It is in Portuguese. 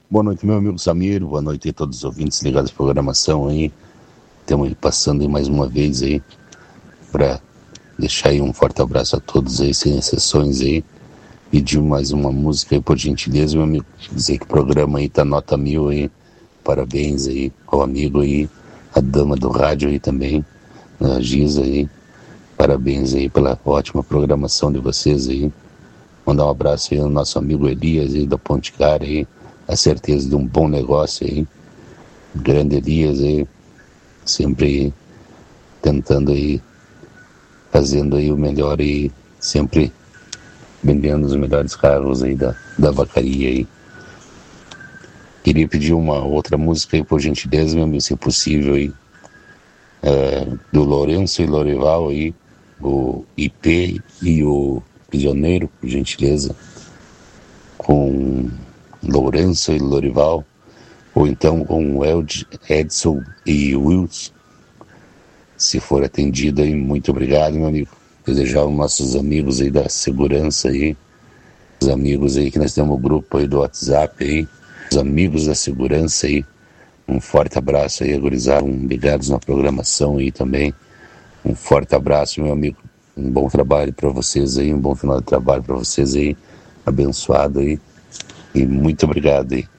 Boa noite, meu amigo Samir. Boa noite a todos os ouvintes ligados à programação aí. Estamos passando aí mais uma vez aí para deixar aí um forte abraço a todos aí, sem exceções aí. Pedir mais uma música aí, por gentileza, meu amigo. Dizer que o programa aí tá nota 1000 aí. Parabéns aí ao amigo aí, a dama do rádio aí também, a Giza aí. Parabéns aí pela ótima programação de vocês aí. Mandar um abraço aí ao nosso amigo Elias aí da Ponte Cara aí. A certeza de um bom negócio aí. Grande Elias aí. Sempre aí, tentando aí, fazendo aí o melhor e sempre vendendo os melhores carros aí da vacaria aí. Queria pedir uma outra música aí, por gentileza, meu amigo, se possível aí. Do Lourenço e Lorival aí, o IP e o Prisioneiro, por gentileza. Com Lourenço e Lorival, ou então com Edson e Wilson, se for atendido aí. Muito obrigado, meu amigo. Desejar aos nossos amigos aí da segurança aí, os amigos aí que nós temos o grupo aí do WhatsApp aí, os amigos da segurança aí, um forte abraço aí, gurizada, ligados na programação aí também. Um forte abraço, meu amigo. Um bom trabalho para vocês aí, um bom final de trabalho para vocês aí, abençoado aí. E muito obrigado aí.